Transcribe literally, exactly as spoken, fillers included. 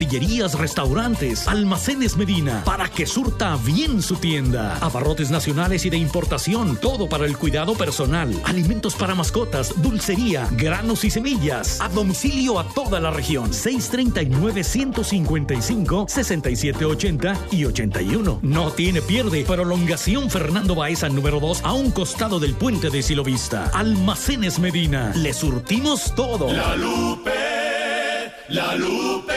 tortillerías, restaurantes, almacenes Medina, para que surta bien su tienda. Abarrotes nacionales y de importación, todo para el cuidado personal, alimentos para mascotas, dulcería, granos y semillas, a domicilio a toda la región. seis treinta y nueve, ciento cincuenta y cinco, sesenta y siete ochenta y ochenta y uno. No tiene pierde, prolongación Fernando Baeza número dos, a un costado del puente de Silovista. Almacenes Medina, le surtimos todo. La Lupe, la Lupe.